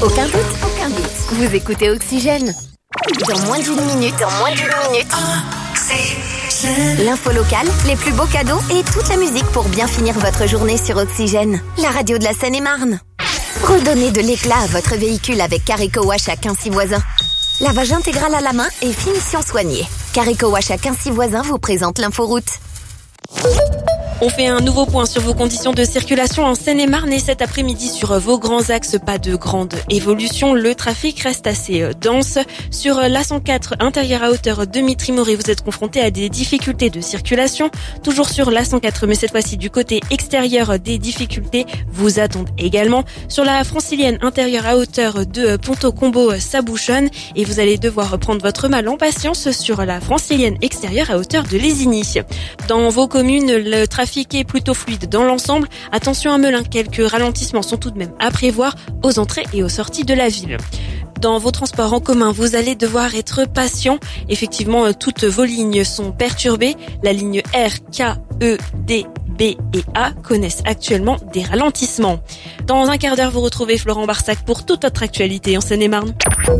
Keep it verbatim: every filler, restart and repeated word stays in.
Aucun doute, aucun doute. Vous écoutez Oxygène. Dans moins d'une minute, dans moins d'une minute. L'info locale, les plus beaux cadeaux et toute la musique pour bien finir votre journée sur Oxygène. La radio de la Seine-et-Marne. Redonnez de l'éclat à votre véhicule avec Carico Wash à Quincy-Voisins. Lavage intégral à la main et finition soignée. Carico Wash à Quincy-Voisins vous présente l'inforoute. On fait un nouveau point sur vos conditions de circulation en Seine-et-Marne et cet après-midi sur vos grands axes, pas de grande évolution. Le trafic reste assez dense. Sur l'A cent quatre, intérieur à hauteur de Mitry-Moret, vous êtes confronté à des difficultés de circulation. Toujours sur l'A cent quatre, mais cette fois-ci du côté extérieur, des difficultés vous attendent également. Sur la francilienne, intérieur à hauteur de Ponto-Combo, ça bouchonne et vous allez devoir prendre votre mal en patience sur la francilienne extérieure à hauteur de Lésigny. Dans vos communes, le trafic Le trafic est plutôt fluide dans l'ensemble. Attention à Melun, quelques ralentissements sont tout de même à prévoir aux entrées et aux sorties de la ville. Dans vos transports en commun, vous allez devoir être patient. Effectivement, toutes vos lignes sont perturbées. La ligne R, K, E, D, B et A connaissent actuellement des ralentissements. Dans un quart d'heure, vous retrouvez Florent Barsac pour toute autre actualité en Seine-et-Marne.